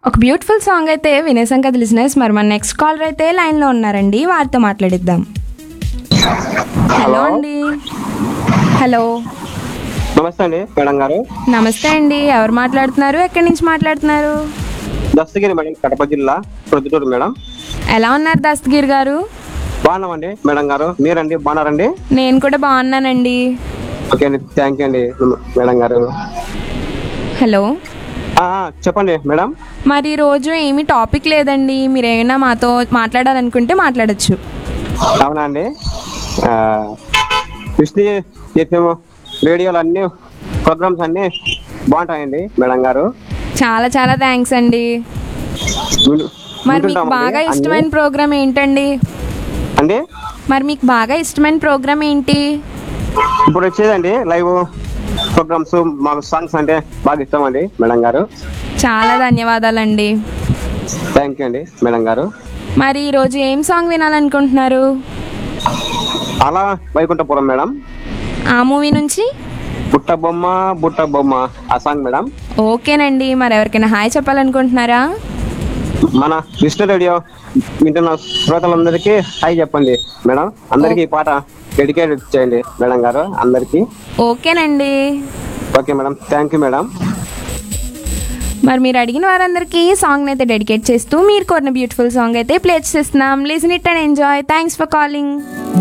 ఒక beautiful song అయితే వినేసాం కదా లిజనర్స్. మరి మన నెక్స్ట్ కాలర్ అయితే లైన్లో ఉన్నారండి, వారితో మాట్లాడిద్దాం. హలో అండి. హలో, నమస్తే అండి మేడం గారు. నమస్తే అండి. ఎవరు మాట్లాడుతున్నారు, ఎక్కడి నుంచి మాట్లాడుతున్నారు? దస్తగిరి మేడం, కడప జిల్లా ప్రొద్దుటూరు మేడం. ఎలా ఉన్నారు దస్తగిరి గారు? బాగున్నామండి మేడం గారు. మీరండి బాగున్నారండి? నేను కూడా బాగున్నానండి. ఓకే అండి, థ్యాంక్ యూ అండి మేడం గారు. హలో, చెప్పండి మేడం. మరి ఈరోజు ఏమీ టాపిక్ లేదండి, మీరు ఏమైనా మాతో మాట్లాడాలనుకుంటే మాట్లాడచ్చు. అవునా అండి. కృష్ణ చెప్పేమో రేడియోలు అన్నీ ప్రోగ్రామ్స్ అన్నీ బాగుంటాయండి మేడం గారు. చాలా చాలా థ్యాంక్స్ అండి. మరి మీకు బాగా ఇష్టమైన ప్రోగ్రామ్ ఏంటండి? అండి, మరి మీకు బాగా ఇష్టమైన ప్రోగ్రామ్ ఏంటి? ఇప్పుడు వచ్చేదండి లైవ్ ప్రోగ్రామ్స్, మాకు సాంగ్స్ అంటే బాగా ఇష్టం అండి మేడం గారు. చాలా ధన్యవాదాలండి. థ్యాంక్ యూ అండి మేడం గారు. మరి ఈరోజు ఏం సాంగ్ వినాలనుకుంటున్నారు? అలా వైకుంఠపురం మేడం. ఆ మూవీ నుంచి బుట్ట బొమ్మ ఆ సాంగ్ మేడం. ఓకేనండి. మరి ఎవరికైనా హాయ్ చెప్పాలనుకుంటున్నారా? మన కృష్ణ రేడియో వింటున్న శ్రోతలందరికీ హాయ్ చెప్పండి మేడం. అందరికీ ఈ పాట డెడికేట్ చేయండి మేడం గారు అందరికీ. ఓకేనండి. Okay madam, thank you madam. మరి మీరు అడిగిన వారందరికీ సాంగ్ అయితే డెడికేట్ చేస్తూ మీరు కోరిన బ్యూటిఫుల్ సాంగ్ అయితే ప్లే చేస్తున్నాం. Listen it and enjoy. Thanks for calling.